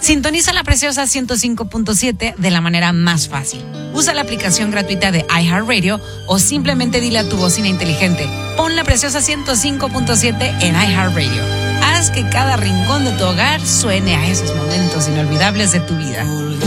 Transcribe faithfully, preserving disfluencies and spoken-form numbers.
Sintoniza La Preciosa ciento cinco punto siete de la manera más fácil. Usa la aplicación gratuita de iHeartRadio o simplemente dile a tu bocina inteligente: pon La Preciosa ciento cinco punto siete en iHeartRadio. Haz que cada rincón de tu hogar suene a esos momentos inolvidables de tu vida.